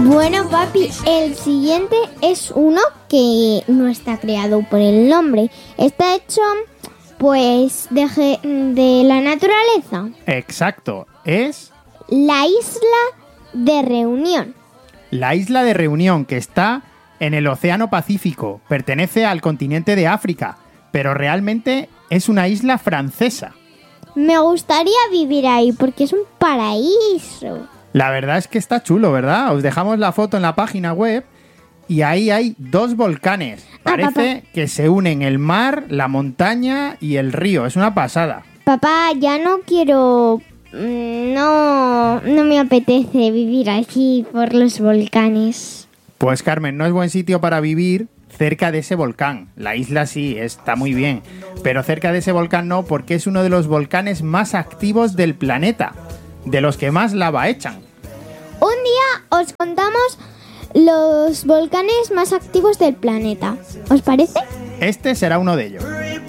Bueno, papi, el siguiente es uno que no está creado por el hombre. Está hecho, pues, de la naturaleza. Exacto, es La isla de Reunión. la isla de Reunión, que está en el Océano Pacífico. Pertenece al continente de África, pero realmente es una isla francesa. Me gustaría vivir ahí porque es un paraíso. La verdad es que está chulo, ¿verdad? Os dejamos la foto en la página web y ahí hay 2 volcanes. Parece que se unen el mar, la montaña y el río. Es una pasada. Papá, ya no quiero... No me apetece vivir aquí por los volcanes. Pues Carmen, no es buen sitio para vivir cerca de ese volcán. La isla sí, está muy bien, pero cerca de ese volcán no, porque es uno de los volcanes más activos del planeta, de los que más lava echan. Un día os contamos los volcanes más activos del planeta. ¿Os parece? Este será uno de ellos.